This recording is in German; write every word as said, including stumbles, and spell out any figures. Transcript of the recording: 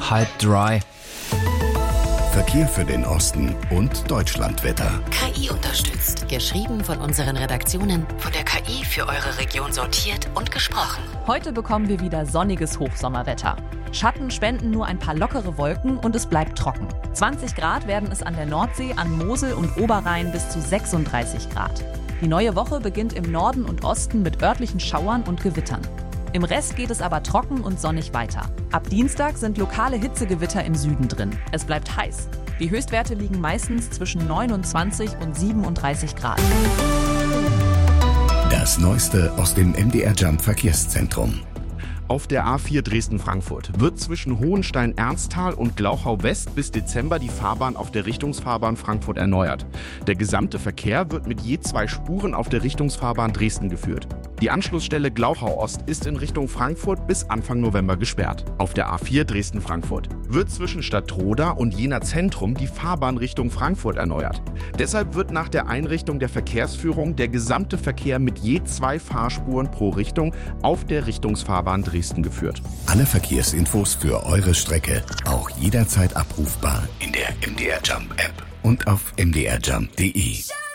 halb dry. Verkehr für den Osten und Deutschlandwetter. K I unterstützt. Geschrieben von unseren Redaktionen, von der K I für eure Region sortiert und gesprochen. Heute bekommen wir wieder sonniges Hochsommerwetter. Schatten spenden nur ein paar lockere Wolken und es bleibt trocken. zwanzig Grad werden es an der Nordsee, an Mosel und Oberrhein bis zu sechsunddreißig Grad. Die neue Woche beginnt im Norden und Osten mit örtlichen Schauern und Gewittern. Im Rest geht es aber trocken und sonnig weiter. Ab Dienstag sind lokale Hitzegewitter im Süden drin. Es bleibt heiß. Die Höchstwerte liegen meistens zwischen neunundzwanzig und siebenunddreißig Grad. Das Neueste aus dem M D R Jump Verkehrszentrum. Auf der A vier Dresden-Frankfurt wird zwischen Hohenstein-Ernsthal und Glauchau-West bis Dezember die Fahrbahn auf der Richtungsfahrbahn Frankfurt erneuert. Der gesamte Verkehr wird mit je zwei Spuren auf der Richtungsfahrbahn Dresden geführt. Die Anschlussstelle Glauchau-Ost ist in Richtung Frankfurt bis Anfang November gesperrt. Auf der A vier Dresden-Frankfurt wird zwischen Stadtroda und Jena Zentrum die Fahrbahn Richtung Frankfurt erneuert. Deshalb wird nach der Einrichtung der Verkehrsführung der gesamte Verkehr mit je zwei Fahrspuren pro Richtung auf der Richtungsfahrbahn Dresden geführt. Alle Verkehrsinfos für eure Strecke auch jederzeit abrufbar in der M D R Jump App und auf m d r jump punkt d e.